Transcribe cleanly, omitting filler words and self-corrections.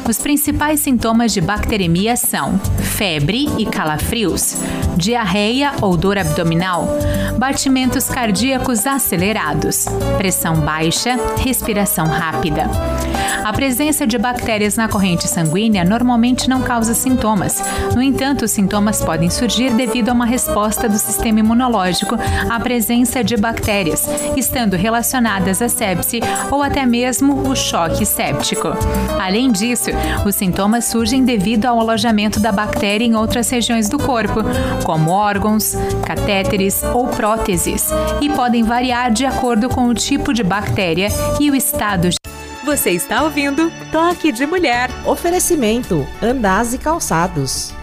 Os principais sintomas de bacteremia são febre e calafrios, diarreia ou dor abdominal, batimentos cardíacos acelerados, pressão baixa, respiração rápida. A presença de bactérias na corrente sanguínea normalmente não causa sintomas. No entanto, os sintomas podem surgir devido a uma resposta do sistema imunológico à presença de bactérias, estando relacionadas à sepse ou até mesmo o choque séptico. Além disso, os sintomas surgem devido ao alojamento da bactéria em outras regiões do corpo, como órgãos, catéteres ou próteses, e podem variar de acordo com o tipo de bactéria e o estado. Você está ouvindo Toque de Mulher. Oferecimento Andaz e Calçados.